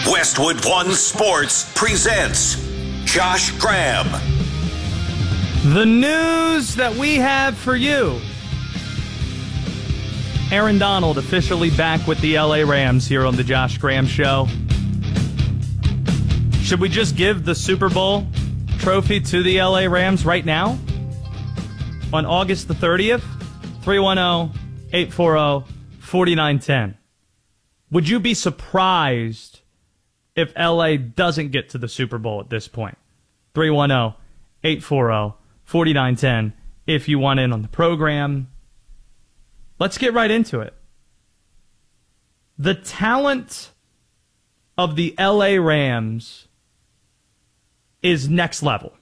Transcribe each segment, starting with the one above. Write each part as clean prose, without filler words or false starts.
Westwood One Sports presents Josh Graham. The news that we have for you. Aaron Donald officially back with the LA Rams here on the Josh Graham Show. Should we just give the Super Bowl trophy to the LA Rams right now? On August the 30th? 310-840-4910. Would you be surprised if LA doesn't get to the Super Bowl at this point? 310-840-4910 if you want in on the program. Let's get right into it. The talent of the LA Rams is next level.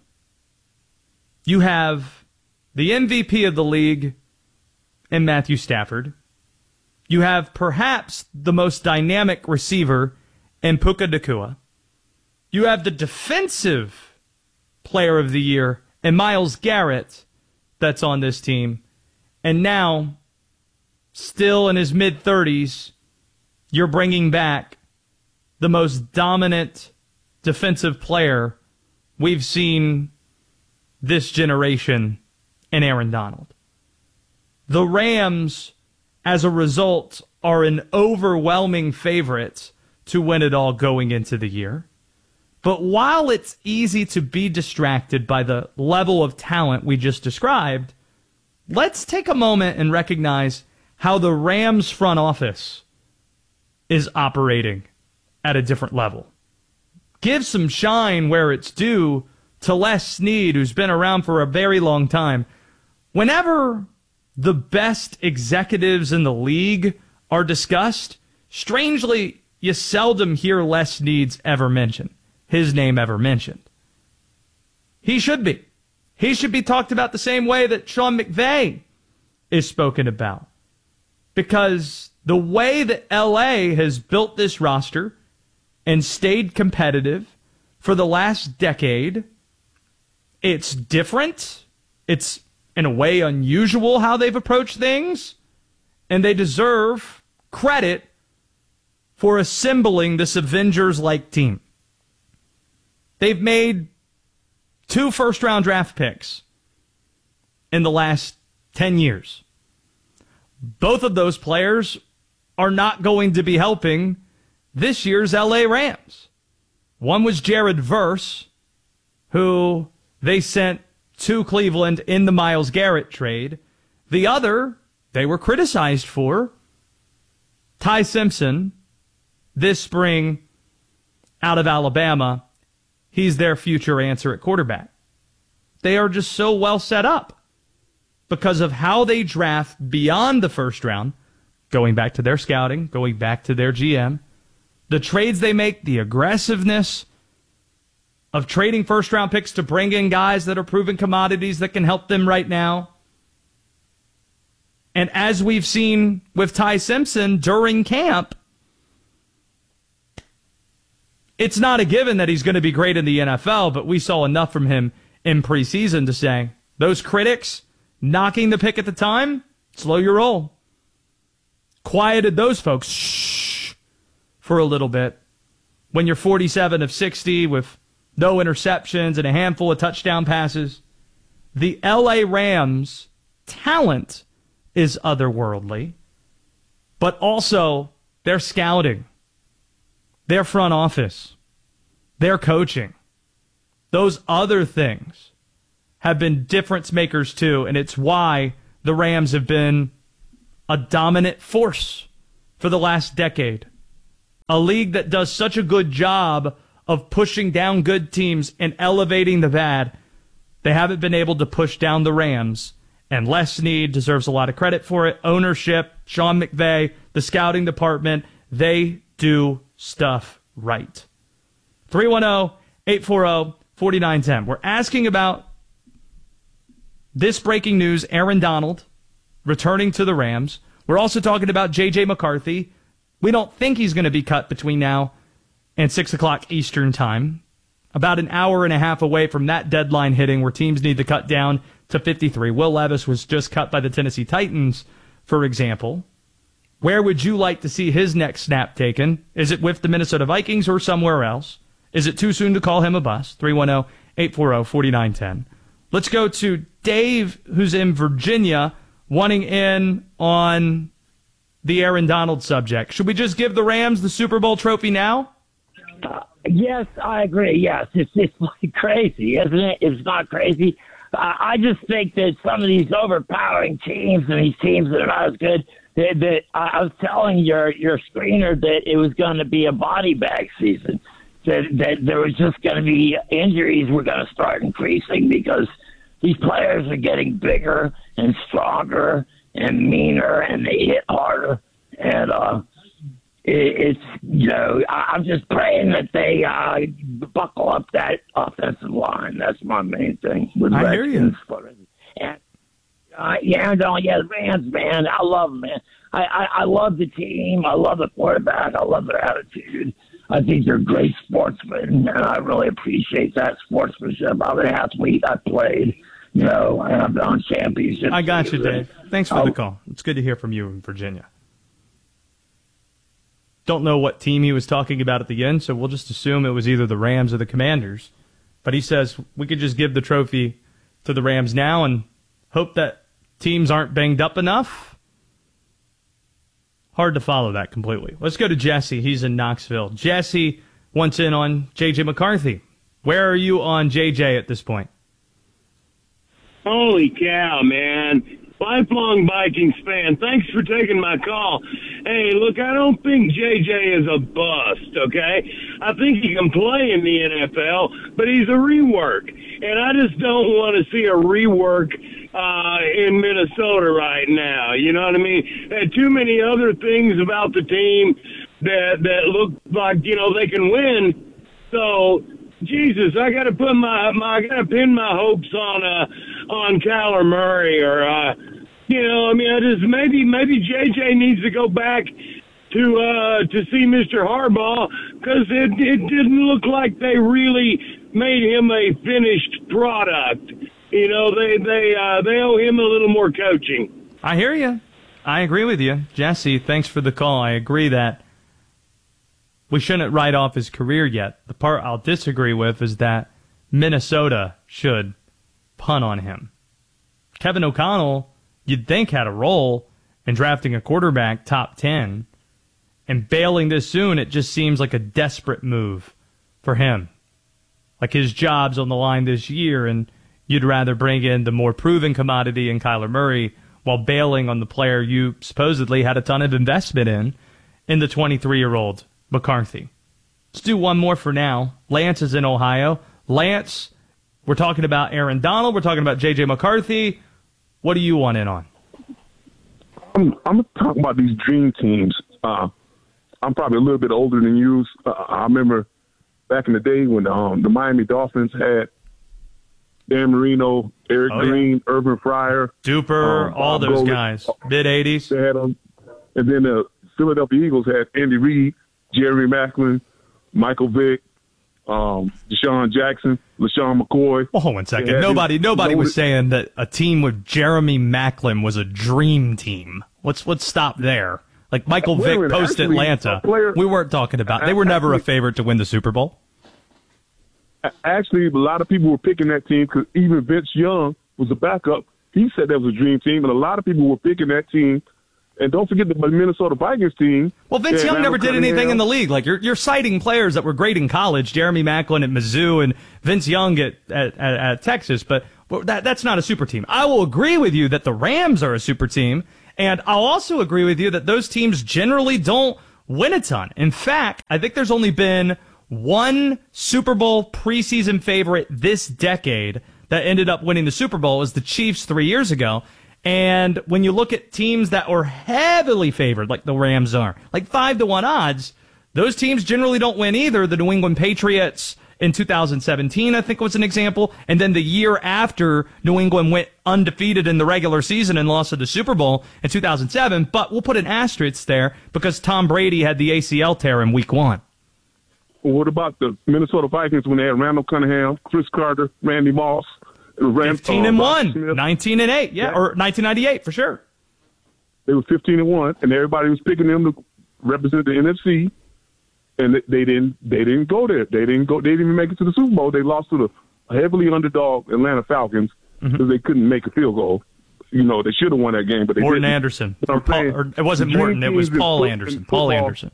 You have the MVP of the league in Matthew Stafford. You have perhaps the most dynamic receiver in Puka Nacua. You have the defensive player of the year in Myles Garrett that's on this team. And now, still in his mid-30s, you're bringing back the most dominant defensive player we've seen this generation in Aaron Donald. The Rams, as a result, are an overwhelming favorite to win it all going into the year. But while it's easy to be distracted by the level of talent we just described, let's take a moment and recognize how the Rams front office is operating at a different level. Give some shine where it's due to Les Snead, who's been around for a very long time. Whenever the best executives in the league are discussed, strangely, you seldom hear Les Snead's his name ever mentioned. He should be. He should be talked about the same way that Sean McVay is spoken about. Because the way that LA has built this roster and stayed competitive for the last decade, it's different. It's, in a way, unusual how they've approached things. And they deserve credit for assembling this Avengers-like team. They've made 2 first-round draft picks in the last 10 years. Both of those players are not going to be helping this year's LA Rams. One was Jared Verse, who they sent to Cleveland in the Myles Garrett trade. The other, they were criticized for, Ty Simpson, this spring out of Alabama. He's their future answer at quarterback. They are just so well set up because of how they draft beyond the first round, going back to their scouting, going back to their GM, the trades they make, the aggressiveness of trading first-round picks to bring in guys that are proven commodities that can help them right now. And as we've seen with Ty Simpson during camp, it's not a given that he's going to be great in the NFL, but we saw enough from him in preseason to say, those critics knocking the pick at the time, slow your roll. Quieted those folks for a little bit. When you're 47 of 60 with no interceptions and a handful of touchdown passes, the LA Rams' talent is otherworldly, but also their scouting, their front office, their coaching, those other things have been difference makers too, and it's why the Rams have been a dominant force for the last decade. A league that does such a good job of pushing down good teams and elevating the bad, they haven't been able to push down the Rams. And Les Snead deserves a lot of credit for it. Ownership, Sean McVay, the scouting department, they do stuff right. 310-840-4910. We're asking about this breaking news, Aaron Donald returning to the Rams. We're also talking about J.J. McCarthy. We don't think he's going to be cut between now and 6 o'clock Eastern time. About an hour and a half away from that deadline hitting where teams need to cut down to 53. Will Levis was just cut by the Tennessee Titans, for example. Where would you like to see his next snap taken? Is it with the Minnesota Vikings or somewhere else? Is it too soon to call him a bust? 310-840-4910. Let's go to Dave, who's in Virginia, wanting in on the Aaron Donald subject. Should we just give the Rams the Super Bowl trophy now? Yes, I agree. Yes, it's like crazy, isn't it? It's not crazy. I just think that some of these overpowering teams and these teams that are not as good, that I was telling your screener that it was going to be a body bag season, that there was just going to be injuries were going to start increasing because these players are getting bigger and stronger and meaner, and they hit harder. And it's, I'm just praying that they buckle up that offensive line. That's my main thing. I hear you. And, the Rams, man, I love them, man. I love the team. I love the quarterback. I love their attitude. I think they're great sportsmen, and I really appreciate that sportsmanship. I'm an athlete. I played, and I've been on championships. I got you, Dave. Thanks for the call. It's good to hear from you in Virginia. Don't know what team he was talking about at the end, so we'll just assume it was either the Rams or the Commanders. But he says we could just give the trophy to the Rams now and hope that teams aren't banged up enough. Hard to follow that completely. Let's go to Jesse. He's in Knoxville. Jesse wants in on J.J. McCarthy. Where are you on J.J. at this point? Holy cow, man. Lifelong Vikings fan. Thanks for taking my call. Hey, look, I don't think JJ is a bust, okay? I think he can play in the NFL, but he's a rework. And I just don't want to see a rework in Minnesota right now. You know what I mean? There are too many other things about the team that look like, they can win. So, Jesus, I got to put I got to pin my hopes on Kyler Murray or maybe JJ needs to go back to see Mr. Harbaugh because it didn't look like they really made him a finished product. They owe him a little more coaching. I hear you. I agree with you. Jesse, thanks for the call. I agree that we shouldn't write off his career yet. The part I'll disagree with is that Minnesota should punt on him. Kevin O'Connell, you'd think, had a role in drafting a quarterback top 10, and bailing this soon, it just seems like a desperate move for him. Like his job's on the line this year, and you'd rather bring in the more proven commodity in Kyler Murray while bailing on the player you supposedly had a ton of investment in the 23-year-old McCarthy. Let's do one more for now. Lance is in Ohio. Lance, we're talking about Aaron Donald. We're talking about J.J. McCarthy. What do you want in on? I'm talking about these dream teams. I'm probably a little bit older than you. I remember back in the day when the Miami Dolphins had Dan Marino, Eric Green, Urban Fryer. Duper, all those guys. Mid-'80s. They had them. And then the Philadelphia Eagles had Andy Reid, Jerry Maclin, Michael Vick, Deshaun Jackson, LaShawn McCoy. Well, hold on a second. Nobody was saying that a team with Jeremy Maclin was a dream team. Let's stop there. Like Michael Vick post Atlanta. We weren't talking about. They were never a favorite to win the Super Bowl. Actually, a lot of people were picking that team because even Vince Young was a backup. He said that was a dream team, and a lot of people were picking that team. And don't forget the Minnesota Vikings team. Well, Vince Young never did anything in the league. Like you're citing players that were great in college, Jeremy Maclin at Mizzou and Vince Young at Texas, but that's not a super team. I will agree with you that the Rams are a super team, and I'll also agree with you that those teams generally don't win a ton. In fact, I think there's only been one Super Bowl preseason favorite this decade that ended up winning the Super Bowl. Is the Chiefs 3 years ago. And when you look at teams that are heavily favored, like the Rams are, like 5-1 odds, those teams generally don't win either. The New England Patriots in 2017, I think, was an example. And then the year after, New England went undefeated in the regular season and lost to the Super Bowl in 2007. But we'll put an asterisk there because Tom Brady had the ACL tear in Week 1. Well, what about the Minnesota Vikings when they had Randall Cunningham, Chris Carter, Randy Moss? 15-1, 19-8, yeah, or 1998 for sure. They were 15-1, and everybody was picking them to represent the NFC. And they didn't go there. They didn't even make it to the Super Bowl. They lost to the heavily underdog Atlanta Falcons because they couldn't make a field goal. You know, they should have won that game, but they Morton didn't. Anderson. Or it wasn't Morton. It was Paul Anderson. Paul Anderson.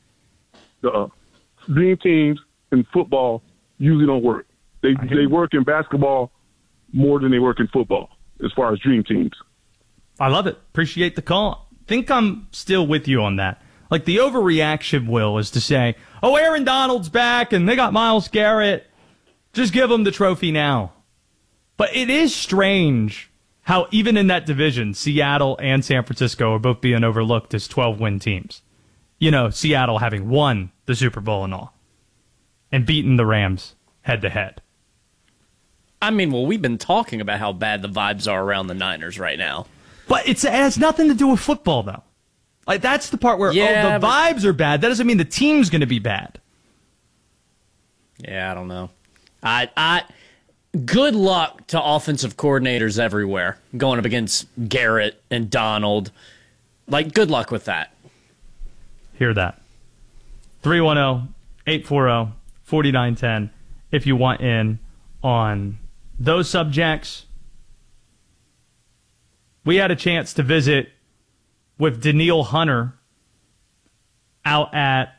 Dream teams in football usually don't work. They work in basketball more than they work in football as far as dream teams. I love it. Appreciate the call. Think I'm still with you on that. Like, the overreaction, Will, is to say, oh, Aaron Donald's back and they got Myles Garrett. Just give them the trophy now. But it is strange how even in that division, Seattle and San Francisco are both being overlooked as 12-win teams. You know, Seattle having won the Super Bowl and all, and beaten the Rams head-to-head. I mean, well, we've been talking about how bad the vibes are around the Niners right now. But it has nothing to do with football, though. Like, that's the part where, the vibes are bad. That doesn't mean the team's going to be bad. Yeah, I don't know. Good luck to offensive coordinators everywhere going up against Garrett and Donald. Like, good luck with that. Hear that. 310-840-4910 if you want in on those subjects. We had a chance to visit with Danielle Hunter out at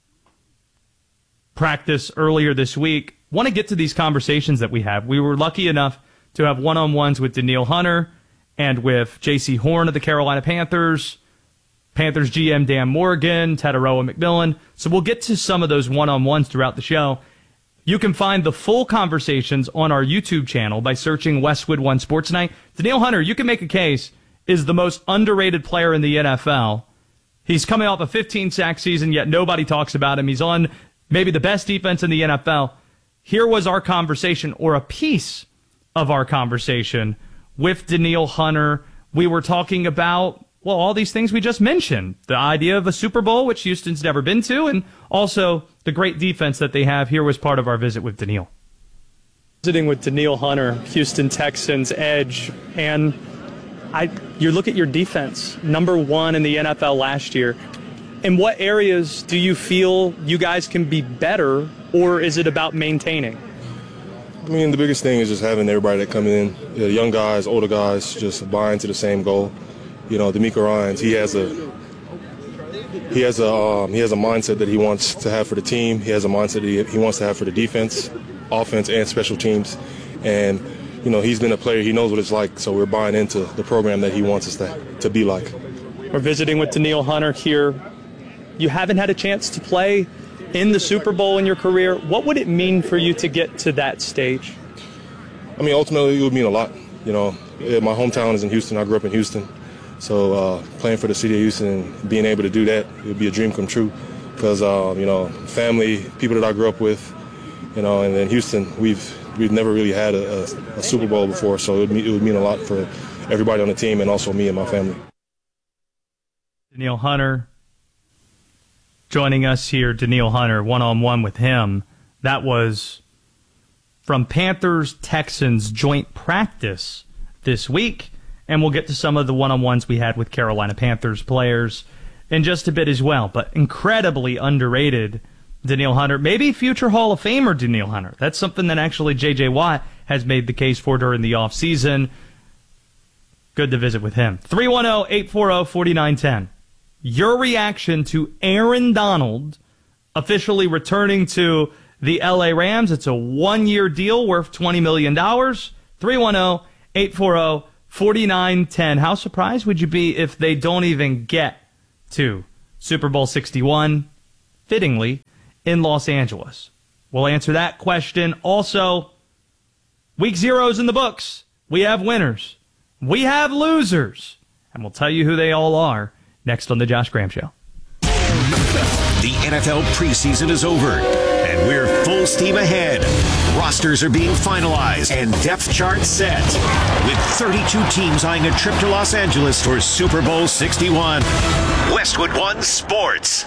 practice earlier this week. Want to get to these conversations that we have. We were lucky enough to have one-on-ones with Danielle Hunter and with J.C. Horn of the Carolina Panthers, Panthers GM Dan Morgan, Tataroa McMillan. So we'll get to some of those one-on-ones throughout the show. You can find the full conversations on our YouTube channel by searching Westwood One Sports Night. Danielle Hunter, you can make a case, is the most underrated player in the NFL. He's coming off a 15-sack season, yet nobody talks about him. He's on maybe the best defense in the NFL. Here was our conversation, or a piece of our conversation, with Danielle Hunter. We were talking about, well, all these things we just mentioned. The idea of a Super Bowl, which Houston's never been to, and also the great defense that they have. Here was part of our visit with Danielle. Visiting with Danielle Hunter, Houston Texans edge, and you look at your defense, #1 in the NFL last year. In what areas do you feel you guys can be better, or is it about maintaining? I mean, the biggest thing is just having everybody that come in, young guys, older guys, just buy into the same goal. You know, D'Amico Ryans, he has a mindset that he wants to have for the team. He has a mindset that he wants to have for the defense, offense, and special teams. And you know, he's been a player. He knows what it's like. So we're buying into the program that he wants us to be like. We're visiting with Danielle Hunter here. You haven't had a chance to play in the Super Bowl in your career. What would it mean for you to get to that stage? I mean, ultimately, it would mean a lot. You know, my hometown is in Houston. I grew up in Houston. So playing for the city of Houston and being able to do that, it would be a dream come true. Because, you know, family, people that I grew up with, you know, and in Houston, we've never really had a Super Bowl before. So it would mean a lot for everybody on the team and also me and my family. Danielle Hunter joining us here. Danielle Hunter, one-on-one with him. That was from Panthers-Texans joint practice this week. And we'll get to some of the one-on-ones we had with Carolina Panthers players in just a bit as well. But incredibly underrated Danielle Hunter. Maybe future Hall of Famer Danielle Hunter. That's something that actually J.J. Watt has made the case for during the offseason. Good to visit with him. 310-840-4910. Your reaction to Aaron Donald officially returning to the L.A. Rams. It's a one-year deal worth $20 million. 310-840-4910. How surprised would you be if they don't even get to Super Bowl 61, fittingly, in Los Angeles? We'll answer that question. Also, Week 0's in the books. We have winners. We have losers. And we'll tell you who they all are next on The Josh Graham Show. The NFL preseason is over, and we're full steam ahead. Rosters are being finalized and depth charts set, with 32 teams eyeing a trip to Los Angeles for Super Bowl 61. Westwood One Sports.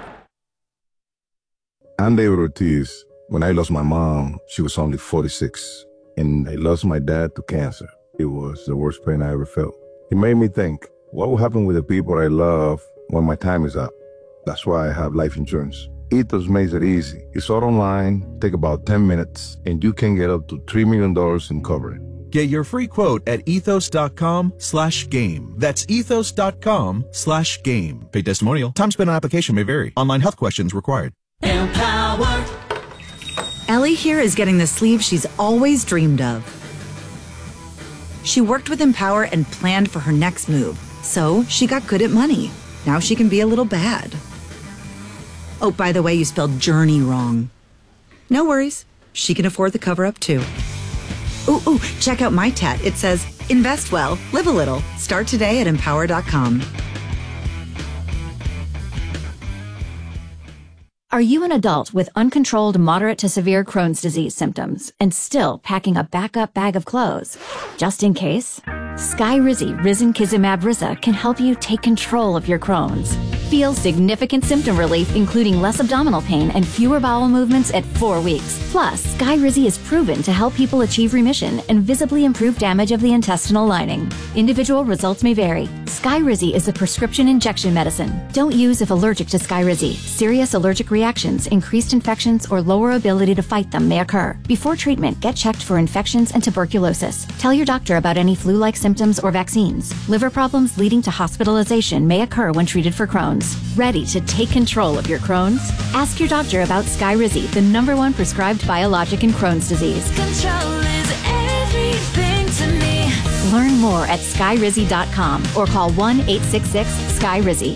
I'm David Ortiz. When I lost my mom, she was only 46, and I lost my dad to cancer. It was the worst pain I ever felt. It made me think, What will happen with the people I love when my time is up? That's why I have life insurance. Ethos makes it easy. It's all online, take about 10 minutes, and you can get up to $3 million in coverage. Get your free quote at ethos.com/game. That's ethos.com/game. Paid testimonial. Time spent on application may vary. Online health questions required. Empower. Ellie here is getting the sleeve she's always dreamed of. She worked with Empower and planned for her next move. So she got good at money. Now she can be a little bad. Oh, by the way, you spelled journey wrong. No worries. She can afford the cover-up too. Ooh, check out my tat. It says, invest well, live a little. Start today at empower.com. Are you an adult with uncontrolled moderate to severe Crohn's disease symptoms and still packing a backup bag of clothes? Just in case? Skyrizi Risankizumab Riza can help you take control of your Crohn's. Feel significant symptom relief, including less abdominal pain and fewer bowel movements at 4 weeks. Plus, Skyrizi is proven to help people achieve remission and visibly improve damage of the intestinal lining. Individual results may vary. Skyrizi is a prescription injection medicine. Don't use if allergic to Skyrizi. Serious allergic reactions, increased infections, or lower ability to fight them may occur. Before treatment, get checked for infections and tuberculosis. Tell your doctor about any flu-like symptoms or vaccines. Liver problems leading to hospitalization may occur when treated for Crohn's. Ready to take control of your Crohn's? Ask your doctor about Skyrizi, the #1 prescribed biologic in Crohn's disease. Control is everything to me. Learn more at skyrizi.com or call 1-866-SKYRIZI.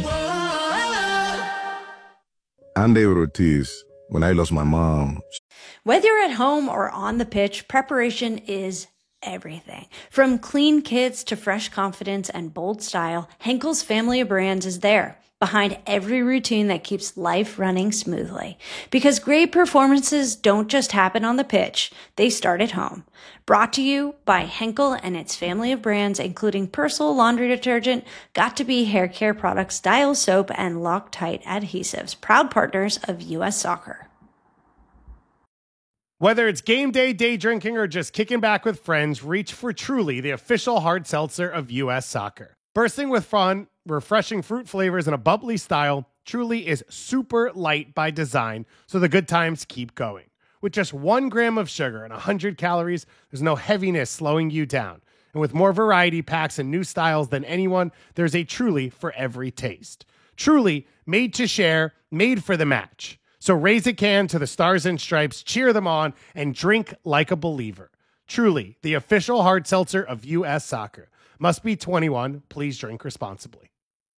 I'm David Ortiz. When I lost my mom. Whether you're at home or on the pitch, preparation is everything. From clean kits to fresh confidence and bold style, Henkel's family of brands is there, behind every routine that keeps life running smoothly. Because great performances don't just happen on the pitch, they start at home. Brought to you by Henkel and its family of brands, including Persil laundry detergent, Got2b hair care products, Dial soap, and Loctite adhesives, proud partners of U.S. Soccer. Whether it's game day, day drinking, or just kicking back with friends, reach for Truly, the official hard seltzer of U.S. Soccer. Bursting with fun, refreshing fruit flavors, and a bubbly style, Truly is super light by design, so the good times keep going. With just 1 gram of sugar and 100 calories, there's no heaviness slowing you down. And with more variety packs and new styles than anyone, there's a Truly for every taste. Truly, made to share, made for the match. So raise a can to the Stars and Stripes, cheer them on, and drink like a believer. Truly, the official hard seltzer of U.S. Soccer. Must be 21. Please drink responsibly.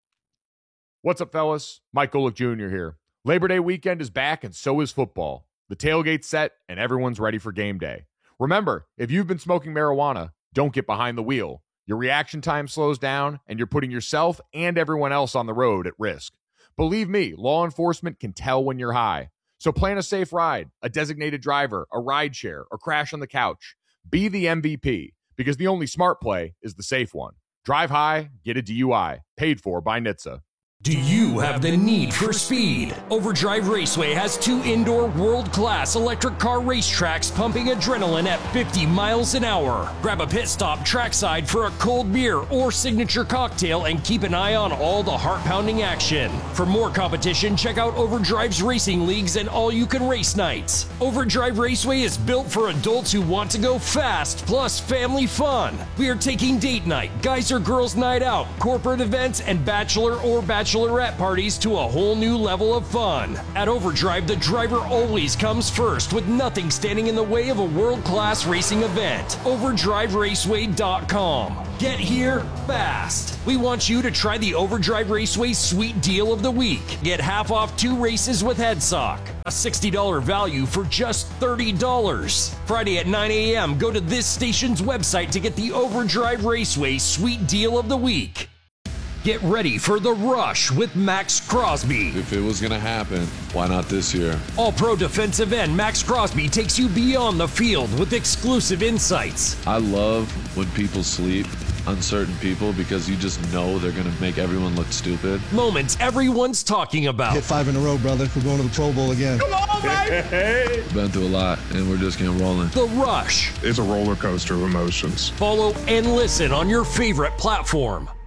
What's up, fellas? Mike Golick Jr. here. Labor Day weekend is back, and so is football. The tailgate's set, and everyone's ready for game day. Remember, if you've been smoking marijuana, don't get behind the wheel. Your reaction time slows down, and you're putting yourself and everyone else on the road at risk. Believe me, law enforcement can tell when you're high. So plan a safe ride, a designated driver, a ride share, or crash on the couch. Be the MVP, because the only smart play is the safe one. Drive high, get a DUI. Paid for by NHTSA. Do you have the need for speed? Overdrive Raceway has 2 indoor world-class electric car racetracks pumping adrenaline at 50 miles an hour. Grab a pit stop trackside for a cold beer or signature cocktail and keep an eye on all the heart-pounding action. For more competition, check out Overdrive's racing leagues and all-you-can-race nights. Overdrive Raceway is built for adults who want to go fast, plus family fun. We are taking date night, guys or girls night out, corporate events, and bachelor or bachelorette parties to a whole new level of fun. At Overdrive, the driver always comes first, with nothing standing in the way of a world-class racing event. OverdriveRaceway.com. Get here fast. We want you to try the Overdrive Raceway Sweet Deal of the Week. Get half off 2 races with HeadSock. A $60 value for just $30. Friday at 9 a.m., go to this station's website to get the Overdrive Raceway Sweet Deal of the Week. Get ready for The Rush with Max Crosby. If it was going to happen, why not this year? All-pro defensive end Max Crosby takes you beyond the field with exclusive insights. I love when people sleep, uncertain people, because you just know they're going to make everyone look stupid. Moments everyone's talking about. Hit 5 in a row, brother. We're going to the Pro Bowl again. Come on, baby! Been through a lot, and we're just getting rolling. The Rush. It's a roller coaster of emotions. Follow and listen on your favorite platform.